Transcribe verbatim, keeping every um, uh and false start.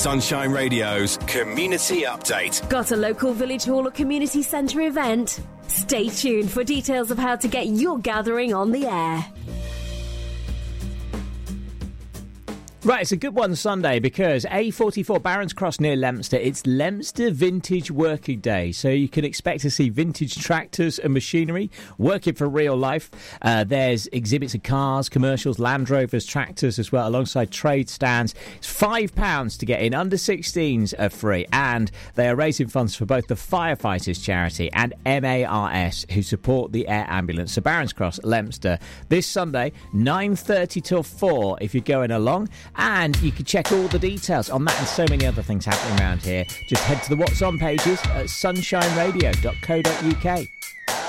Sunshine Radio's Community Update. Got a local village hall or community centre event? Stay tuned for details of how to get your gathering on the air. Right, it's a good one Sunday because A forty-four Barons Cross near Leominster, it's Leominster Vintage Working Day. So you can expect to see vintage tractors and machinery working for real life. Uh, there's exhibits of cars, commercials, Land Rovers, tractors as well, alongside trade stands. It's five pounds to get in. Under sixteens are free. And they are raising funds for both the Firefighters Charity and M A R S, who support the air ambulance. So Barons Cross, Leominster, this Sunday, nine thirty till four if you're going along. And you can check all the details on that and so many other things happening around here. Just head to the What's On pages at sunshine radio dot co dot uk.